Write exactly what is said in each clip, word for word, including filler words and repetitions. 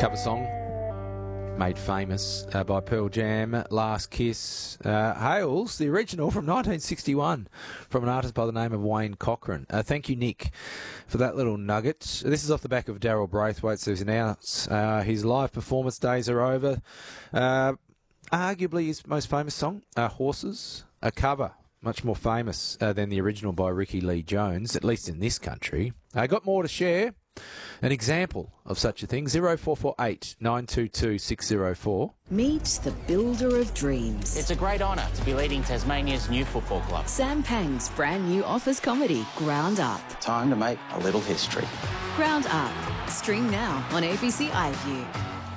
Cover song made famous uh, by Pearl Jam, Last Kiss, uh, hails the original from nineteen sixty-one from an artist by the name of Wayne Cochran. Uh, thank you, Nick, for that little nugget. This is off the back of Daryl Braithwaite, who's announced uh, his live performance days are over. Uh, arguably his most famous song, uh, Horses, a cover, much more famous uh, than the original by Ricky Lee Jones, at least in this country. I uh, got more to share. An example of such a thing, zero four four eight, nine two two, six zero four. Meet the builder of dreams. It's a great honour to be leading Tasmania's new football club. Sam Pang's brand new office comedy, Ground Up. Time to make a little history. Ground Up. Stream now on A B C iView.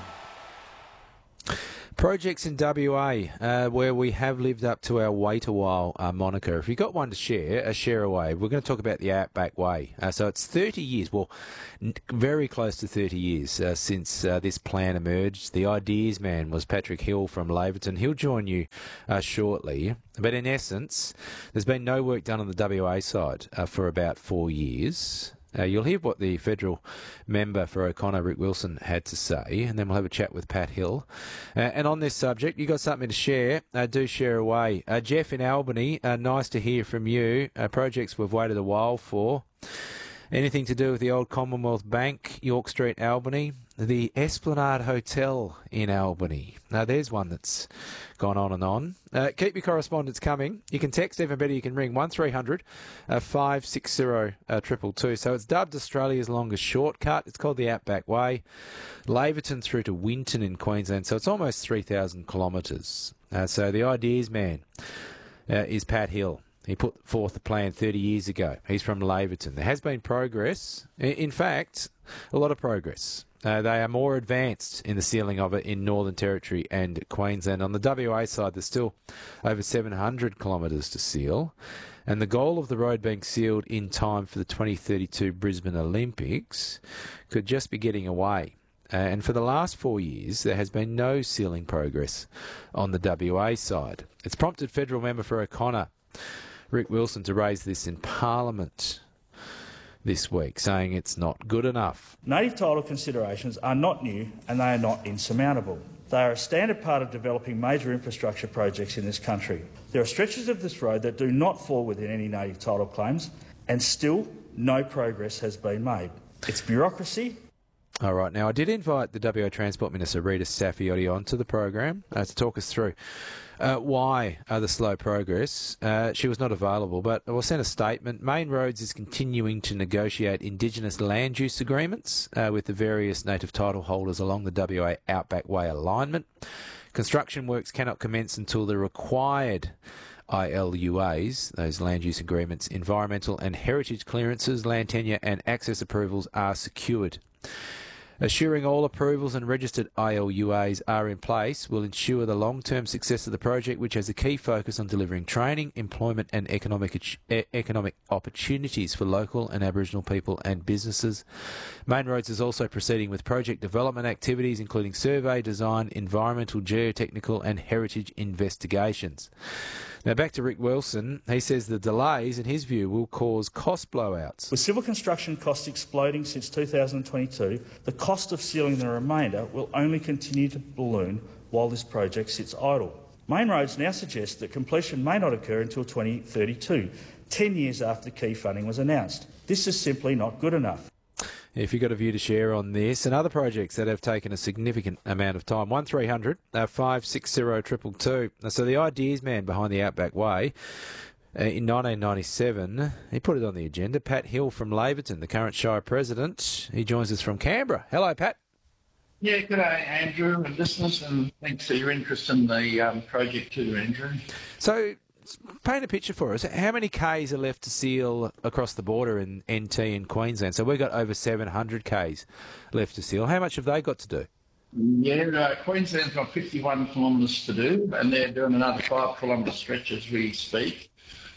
Projects in W A uh, where we have lived up to our wait a while uh, moniker. If you've got one to share, a share away. We're going to talk about the Outback Way. Uh, so it's thirty years, well, n- very close to thirty years uh, since uh, this plan emerged. The ideas man was Patrick Hill from Laverton. He'll join you uh, shortly. But in essence, there's been no work done on the W A side uh, for about four years. Uh, you'll hear what the federal member for O'Connor, Rick Wilson, had to say, and then we'll have a chat with Pat Hill. Uh, and on this subject, you got something to share, uh, do share away. Uh, Jeff in Albany, uh, nice to hear from you. Uh, projects we've waited a while for. Anything to do with the old Commonwealth Bank, York Street, Albany? The Esplanade Hotel in Albany. Now, there's one that's gone on and on. Uh, keep your correspondence coming. You can text, even better, you can ring one three hundred, five six zero, two two two. So it's dubbed Australia's longest shortcut. It's called the Outback Way. Laverton through to Winton in Queensland. So it's almost three thousand kilometres. Uh, so the ideas man uh, is Pat Hill. He put forth the plan thirty years ago. He's from Laverton. There has been progress. In fact, a lot of progress. Uh, they are more advanced in the sealing of it in Northern Territory and Queensland. On the W A side, there's still over seven hundred kilometres to seal. And the goal of the road being sealed in time for the twenty thirty-two Brisbane Olympics could just be getting away. Uh, and for the last four years, there has been no sealing progress on the W A side. It's prompted federal member for O'Connor, Rick Wilson, to raise this in Parliament this week, saying it's not good enough. Native title considerations are not new and they are not insurmountable. They are a standard part of developing major infrastructure projects in this country. There are stretches of this road that do not fall within any native title claims, and still no progress has been made. It's bureaucracy. All right, now I did invite the W A Transport Minister, Rita Saffioti, onto the program uh, to talk us through uh, why uh, the slow progress. Uh, she was not available, but I will send a statement. Main Roads is continuing to negotiate Indigenous land use agreements uh, with the various native title holders along the W A Outback Way alignment. Construction works cannot commence until the required I L U As, those land use agreements, environmental and heritage clearances, land tenure and access approvals are secured. Assuring all approvals and registered I L U As are in place will ensure the long-term success of the project, which has a key focus on delivering training, employment and economic economic opportunities for local and Aboriginal people and businesses. Main Roads is also proceeding with project development activities, including survey, design, environmental, geotechnical and heritage investigations. Now, back to Rick Wilson. He says the delays, in his view, will cause cost blowouts. With civil construction costs exploding since two thousand twenty-two, the cost of sealing the remainder will only continue to balloon while this project sits idle. Main Roads now suggests that completion may not occur until twenty thirty-two, ten years after key funding was announced. This is simply not good enough. If you've got a view to share on this and other projects that have taken a significant amount of time, one three hundred, five six zero, two two two. So the ideas man behind the Outback Way, uh, in nineteen ninety-seven, he put it on the agenda. Pat Hill from Laverton, the current Shire President. He joins us from Canberra. Hello, Pat. Yeah, good day, Andrew and listeners, and thanks for your interest in the um, project too, Andrew. So, paint a picture for us. How many Ks are left to seal across the border in N T in Queensland? So we've got over seven hundred Ks left to seal. How much have they got to do? Yeah, uh, Queensland's got fifty-one kilometres to do, and they're doing another five kilometre stretch as we speak.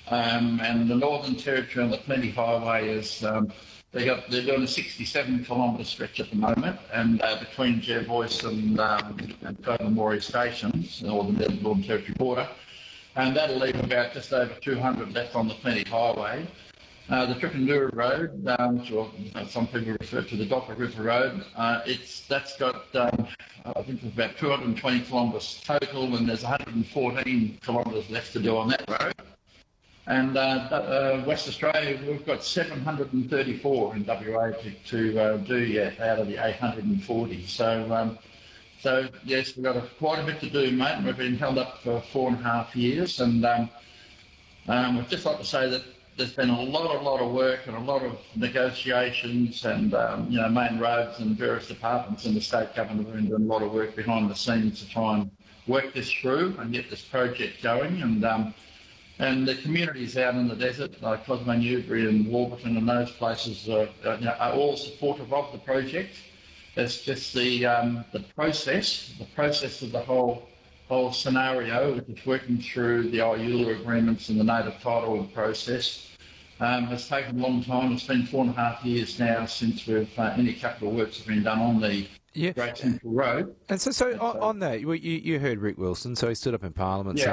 Um, and the Northern Territory on the Plenty Highway is um, they got they're doing a sixty-seven kilometre stretch at the moment, and uh, between Jervois and um, and Tobermory stations, or the Northern Territory border. And that'll leave about just over two hundred left on the Plenty Highway. Uh, the Tripandura Road, um, which will, uh, some people refer to the Docker River Road, uh, it's that's got um, I think it's about two hundred twenty kilometres total, and there's one hundred fourteen kilometres left to do on that road. And uh, uh, West Australia, we've got seven hundred thirty-four in W A to, to uh, do yet out of the eight hundred forty. So, um, so yes, we've got a, quite a bit to do, mate. And we've been held up for four and a half years, and um, um, I'd just like to say that there's been a lot, a lot of work and a lot of negotiations, and um, you know, Main Roads and various departments in the state government have been doing a lot of work behind the scenes to try and work this through and get this project going. And um, and the communities out in the desert, like Cosmo Newbury and Warburton and those places, are, are, you know, are all supportive of the project. It's just the um, the process, the process of the whole. whole scenario, which is working through the I U L A agreements and the native title process. Um, it's taken a long time. It's been four and a half years now since we've uh, any capital works have been done on the yeah. Great Central Road. And so, so on, on that, you, you heard Rick Wilson, so he stood up in Parliament. Yeah.